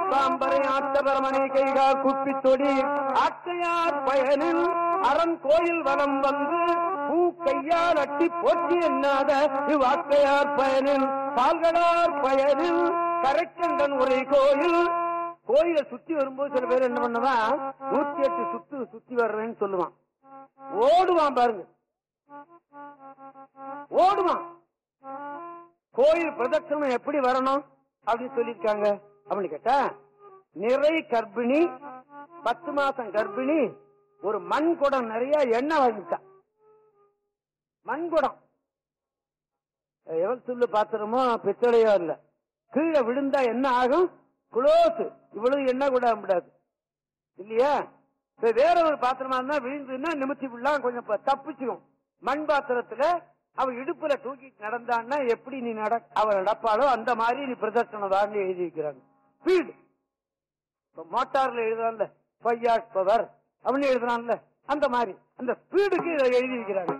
பாம்பரை ஆட்டபரமனை கைகா குப்பித்தொடி ஆட்டையார் பயனில் அரண் கோயில் வலம் வந்து பூ கையால் அட்டி போற்றி என்னாத இவ்வாட்டையார் பயனில் பால்களார் பயனில் கரைக்கண்டன் உரை கோயில். கோயிலை சுத்தி வரும்போது சில பேர் என்ன பண்ணுவான், 108 சுத்தி வர்றேன்னு சொல்லுவான். ஓடுவான் பாருங்க, ஓடுவான். கோயில் பிரதட்சணம் எப்படி வரணும் அப்படின்னு சொல்லியிருக்காங்க அப்படின்னு கேட்டா, நிறை கர்ப்பிணி 10 மாசம் கர்ப்பிணி ஒரு மண் குடம் நிறைய எண்ணெய் வாங்கிட்டா. மண் குடம் எவ்வளவு சொல்லு பாத்திரமோ பித்தளையோ இல்ல, கீழே விழுந்தா என்ன ஆகும், குளோஸ். இவ்வளவு எண்ணெய் கூட முடியாது இல்லையா. வேற ஒரு பாத்திரமா இருந்தா விழுந்துன்னா நிமித்தி விடலாம், கொஞ்சம் தப்பிச்சுக்கும். மண் பாத்திரத்துல அவ இடுப்புல தூக்கிட்டு நடந்தான்னா எப்படி நீ அவ நடப்பாளோ அந்த மாதிரி நீ பிரதர்சனம் தான் எழுதி வைக்கிறாங்க. ஸ்பீடு மோட்டார்ல எழுதுறான்ல, 5 horsepower அப்படின்னு எழுதுறான்ல, அந்த மாதிரி அந்த ஸ்பீடுக்கு இதை எழுதி வைக்கிறாங்க.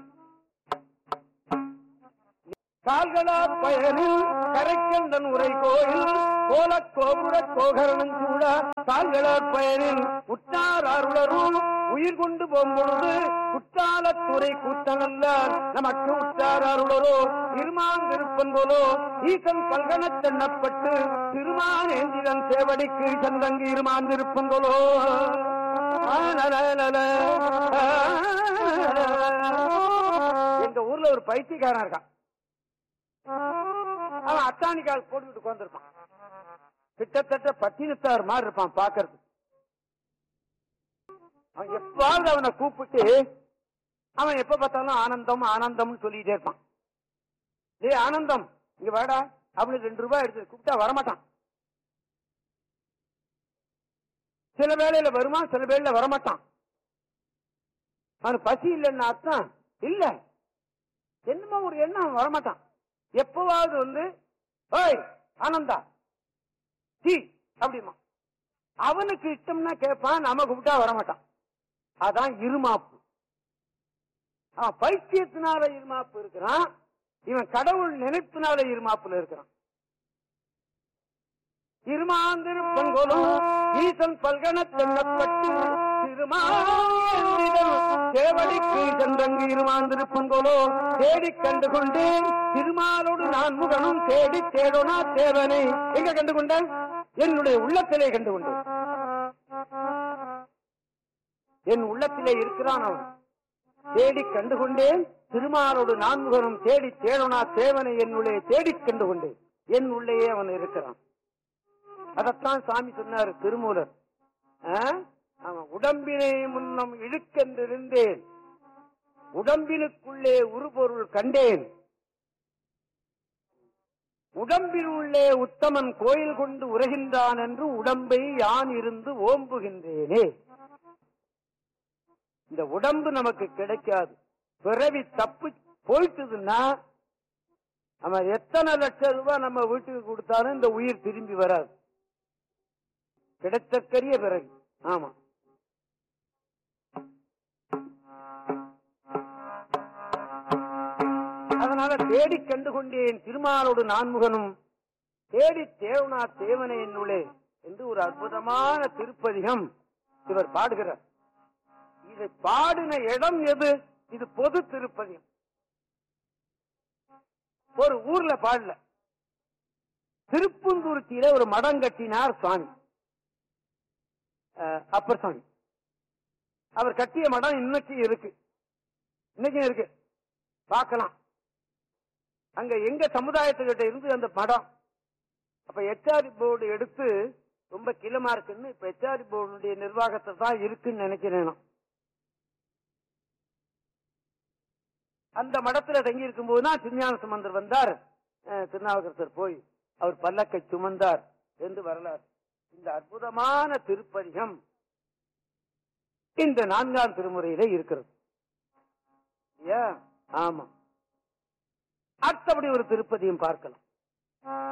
கால்களார் பயனில் கரைக்கண்டன் உரை கோயில் கோல கோபுர கோகரணம் சூழ கால்களார் பயனில் உற்றார் அருளரும் உயிர் கொண்டு போம்பொழுது குற்றாலத்துறை கூத்தனல்ல நமக்கு உற்றார் அருளரோ திருமாந்திருப்பன் போலோ ஈசன் பல்கனத் தென்னப்பட்டு திருமானேந்திரன் சேவடிக்கு சந்தங்கி இருமாந்திருப்பன் போலோ. எங்க ஊர்ல ஒரு பைத்தியக்காரன் இருக்கான். அவன் அத்தானிக்கால் போட்டுக்கிட்டு உட்கார்ந்துருப்பான். கிட்டத்தட்ட பட்டினத்தார் மாதிரி இருப்பான் பாக்குறது. அவன் எப்பாவது அவனை கூப்பிட்டு அவன் எப்ப பார்த்தாலும் ஆனந்தம் ஆனந்தம்னு சொல்லிட்டே இருப்பான். டேய் ஆனந்தம் இங்க வாடா அப்படின்னு 2 ரூபாய் எடுத்து கூப்பிட்டா வரமாட்டான். சில வேளையில வருவான், சில வேளையில வரமாட்டான். அவன் பசி இல்லைன்னு அர்த்தம் இல்ல, என்னமோ ஒரு எண்ணம் வரமாட்டான். எப்பவாவது வந்து ஓய் ஆனந்தா சி அப்படிமா அவனுக்கு இஷ்டம்னா கேட்பான், நம்ம கூப்பிட்டா வரமாட்டான். அதான் இருமாப்பு. அவன் பைத்தியத்தினால இருமாப்பு இருக்கிறான், இவன் கடவுள் நினைப்பினால இருமாப்புல இருக்கிறான். இருமாந்திருப்பன் போலும் ஈசன் பல்கனத் தென்னப்பட்டு சேவடிக்கு சென்றங்கு இருமாந்திருப்பன் போலோ தேடி கண்டு கொண்டேன் திருமாலோடு நான் முகனும் தேடி தேடோனா தேவனை. எங்க கண்டு கொண்டேன்? என்னுடைய உள்ளத்திலே கண்டு கொண்டேன். என் உள்ளத்திலே இருக்கிறான் அவன். தேடி கண்டு கொண்டேன் திருமாலோடு நான் முகனும் தேடி தேடோனா தேவனை என்னுடைய தேடி கண்டு கொண்டேன். என் உள்ளேயே அவன் இருக்கிறான். அதத்தான் சாமி சொன்னார் திருமூலர். அவன் உடம்பினை முன்னம் இழுக்கென்றிருந்தேன், உடம்பினுக்குள்ளே உருபொருள் கண்டேன், உடம்பில் உள்ளே உத்தமன் கோயில் கொண்டு உரைகின்றான் என்று உடம்பை யான் இருந்து ஓம்புகின்றேனே. இந்த உடம்பு நமக்கு கிடைக்காது. பிறவி தப்பு போயிட்டுதுன்னா நம்ம எத்தனை லட்சம் ரூபாய் நம்ம வீட்டுக்கு கொடுத்தாலும் இந்த உயிர் திரும்பி வராது. கிடைத்தற்கரிய பிறகு. ஆமா, அதனால தேடி கண்டு கொண்டேன் திருமாலோடு நான்முகனும் தேடி தேவனா தேவனை என்னுள்ளே என்று ஒரு அற்புதமான திருப்பதிகம் இவர் பாடுகிறார். இதை பாடின இடம் எது? இது பொது திருப்பதிகம். ஒரு ஊர்ல பாடல, திருப்புந்துருத்தியில ஒரு மடம் கட்டினார் சுவாமி அப்பர் சுவாமி. அவர் கட்டிய மடம் இன்னைக்கும் இருக்கு, பார்க்கலாம். அங்க எங்க சமுதாயத்துக்கிட்ட இருந்து அந்த மடம். அப்ப எச்ஆர்டி போர்டு எடுத்து ரொம்ப கிளமா இருக்குன்னு இப்ப எச்ஆர்டி போர்டுடைய நிர்வாகத்தை தான் இருக்குன்னு நினைக்கிறேன். அந்த மடத்துல தங்கி இருக்கும் போதுதான் திருஞான சம்பந்தர் வந்தார், திருநாவுக்கரசர் போய் அவர் பல்லக்கை சுமந்தார் என்று வரலாறு. இந்த அற்புதமான திருப்பதிகம் இந்த 4ஆம் திருமுறையிலே இருக்கிறது. ஆமா, அடுத்தபடி ஒரு திருப்பதியும் பார்க்கலாம்.